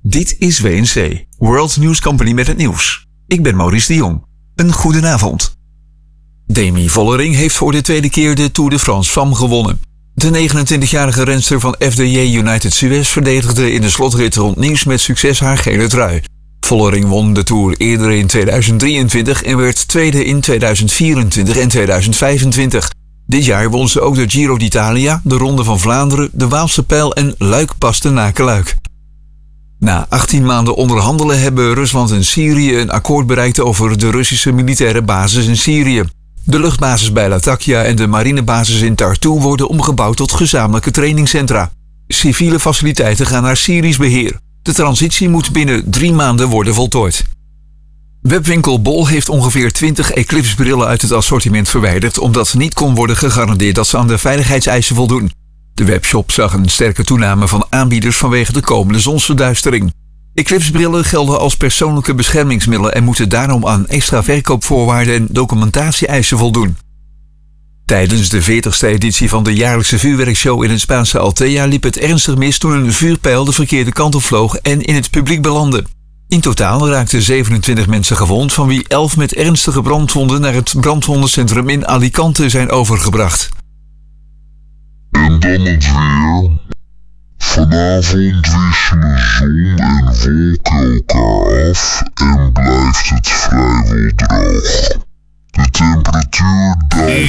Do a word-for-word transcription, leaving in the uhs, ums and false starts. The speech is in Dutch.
Dit is W N C, World News Company met het nieuws. Ik ben Maurice de Jong. Een goedenavond. Demi Vollering heeft voor de tweede keer de Tour de France Femmes gewonnen. De negenentwintigjarige renster van F D J United Suez verdedigde in de slotrit rond Nice met succes haar gele trui. Vollering won de Tour eerder in tweeduizend drieëntwintig en werd tweede in tweeduizend vierentwintig en tweeduizend vijfentwintig. Dit jaar won ze ook de Giro d'Italia, de Ronde van Vlaanderen, de Waalse Pijl en Luik-Bastenaken-Luik. Na achttien maanden onderhandelen hebben Rusland en Syrië een akkoord bereikt over de Russische militaire basis in Syrië. De luchtbasis bij Latakia en de marinebasis in Tartu worden omgebouwd tot gezamenlijke trainingscentra. Civiele faciliteiten gaan naar Syrisch beheer. De transitie moet binnen drie maanden worden voltooid. Webwinkel Bol heeft ongeveer twintig Eclipse-brillen uit het assortiment verwijderd omdat niet kon worden gegarandeerd dat ze aan de veiligheidseisen voldoen. De webshop zag een sterke toename van aanbieders vanwege de komende zonsverduistering. Eclipse-brillen gelden als persoonlijke beschermingsmiddelen en moeten daarom aan extra verkoopvoorwaarden en documentatie-eisen voldoen. Tijdens de veertigste editie van de jaarlijkse vuurwerkshow in het Spaanse Altea liep het ernstig mis toen een vuurpijl de verkeerde kant op vloog en in het publiek belandde. In totaal raakten zevenentwintig mensen gewond, van wie elf met ernstige brandwonden naar het brandwondencentrum in Alicante zijn overgebracht. En dan het weer. Vanavond wisselen zon en wolken elkaar af en blijft het vrijwel droog. De temperatuur daalt